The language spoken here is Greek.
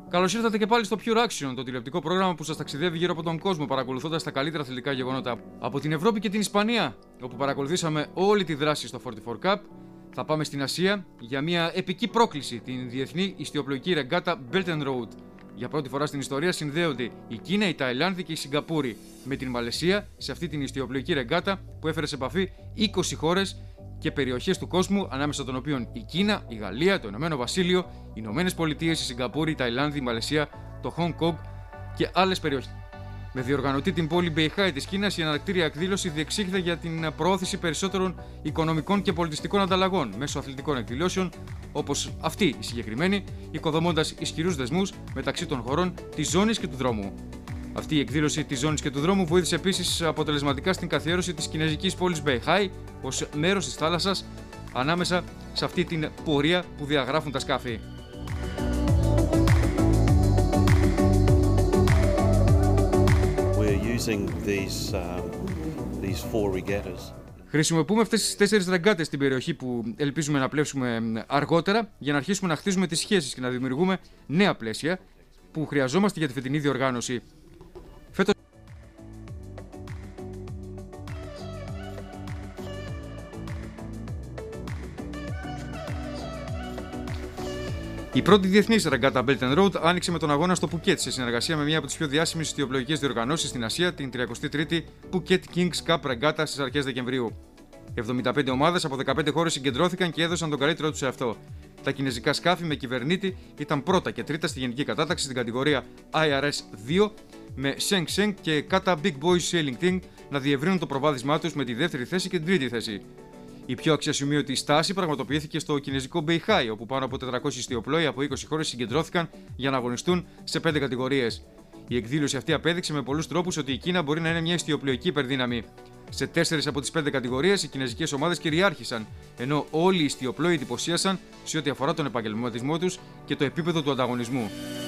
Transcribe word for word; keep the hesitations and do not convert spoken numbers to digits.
Καλώς ήρθατε και πάλι στο Pure Action, το τηλεοπτικό πρόγραμμα που σας ταξιδεύει γύρω από τον κόσμο, παρακολουθώντας τα καλύτερα αθλητικά γεγονότα από την Ευρώπη και την Ισπανία, όπου παρακολουθήσαμε όλη τη δράση στο φορty four Cup. Θα πάμε στην Ασία για μια επική πρόκληση, την διεθνή ιστιοπλοϊκή ρεγκάτα Belt and Road. Για πρώτη φορά στην ιστορία συνδέονται η Κίνα, η Ταϊλάνδη και η Σιγκαπούρη με την Μαλαισία σε αυτή την ιστιοπλοϊκή ρεγκάτα που έφερε σε επαφή είκοσι χώρες και περιοχές του κόσμου, ανάμεσα των οποίων η Κίνα, η Γαλλία, το Ηνωμένο Βασίλειο, οι Ηνωμένες Πολιτείες, η Σιγκαπούρη, η Ταϊλάνδη, η Μαλαισία, το Χονγκ Κονγκ και άλλες περιοχές. Με διοργανωτή την πόλη Μπεϊχάη της Κίνας, η ανακτήρια εκδήλωση διεξήχθη για την προώθηση περισσότερων οικονομικών και πολιτιστικών ανταλλαγών μέσω αθλητικών εκδηλώσεων, όπως αυτή η συγκεκριμένη, οικοδομώντας ισχυρούς δεσμούς μεταξύ των χωρών της ζώνης και του δρόμου. Αυτή η εκδήλωση της ζώνης και του δρόμου βοήθησε επίσης αποτελεσματικά στην καθιέρωση της κινέζικης πόλης Μπεϊχάη ως μέρος της θάλασσας ανάμεσα σε αυτή την πορεία που διαγράφουν τα σκάφη. These, um, these four regattas. Χρησιμοποιούμε αυτές τις τέσσερις ρεγκάτες στην περιοχή που ελπίζουμε να πλέψουμε αργότερα για να αρχίσουμε να χτίζουμε τις σχέσεις και να δημιουργούμε νέα πλαίσια που χρειαζόμαστε για τη φετινή διοργάνωση. Φέτος... Η πρώτη διεθνής ρεγκάτα Belt and Road άνοιξε με τον αγώνα στο Πουκέτ σε συνεργασία με μια από τις πιο διάσημες ιστιοπλοϊκές διοργανώσεις στην Ασία, την τριακοστή τρίτη Phuket Kings Cup ρεγκάτα στις αρχές Δεκεμβρίου. εβδομήντα πέντε ομάδες από δεκαπέντε χώρες συγκεντρώθηκαν και έδωσαν τον καλύτερό τους σε αυτό. Τα κινέζικα σκάφη με κυβερνήτη ήταν πρώτα και τρίτα στη γενική κατάταξη στην κατηγορία άι αρ ες δύο, με Sheng Sheng και Kata Big Boys Sailing Team να διευρύνουν το προβάδισμά τους με τη δεύτερη θέση και την τρίτη θέση. Η πιο αξιοσημείωτη στάση πραγματοποιήθηκε στο κινέζικο Μπεϊχάη, όπου πάνω από τετρακόσιοι ιστιοπλόοι από είκοσι χώρες συγκεντρώθηκαν για να αγωνιστούν σε πέντε κατηγορίες. Η εκδήλωση αυτή απέδειξε με πολλούς τρόπους ότι η Κίνα μπορεί να είναι μια ιστιοπλοϊκή υπερδύναμη. Σε τέσσερις από τις πέντε κατηγορίες οι κινέζικες ομάδες κυριάρχησαν, ενώ όλοι οι ιστιοπλόοι εντυπωσίασαν σε ό,τι αφορά τον επαγγελματισμό τους και το επίπεδο του ανταγωνισμού.